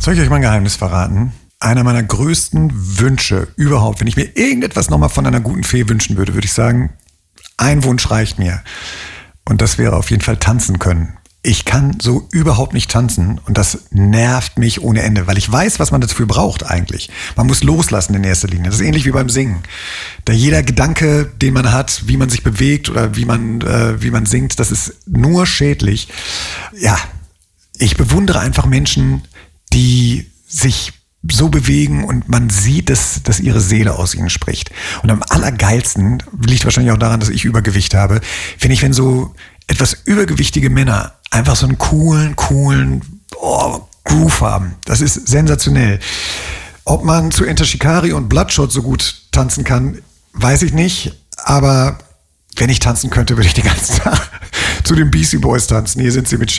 Soll ich euch mal ein Geheimnis verraten? Einer meiner größten Wünsche überhaupt, wenn ich mir irgendetwas nochmal von einer guten Fee wünschen würde, würde ich sagen, ein Wunsch reicht mir. Und das wäre auf jeden Fall tanzen können. Ich kann so überhaupt nicht tanzen und das nervt mich ohne Ende, weil ich weiß, was man dafür braucht eigentlich. Man muss loslassen in erster Linie. Das ist ähnlich wie beim Singen. Da jeder Gedanke, den man hat, wie man sich bewegt oder wie man singt, das ist nur schädlich. Ja, ich bewundere einfach Menschen, die sich so bewegen und man sieht, dass ihre Seele aus ihnen spricht. Und am allergeilsten, liegt wahrscheinlich auch daran, dass ich Übergewicht habe, finde ich, wenn so etwas übergewichtige Männer einfach so einen coolen Groove haben. Das ist sensationell. Ob man zu Enter Shikari und Bloodshot so gut tanzen kann, weiß ich nicht. Aber wenn ich tanzen könnte, würde ich den ganzen Tag zu den Beastie Boys tanzen. Hier sind sie mit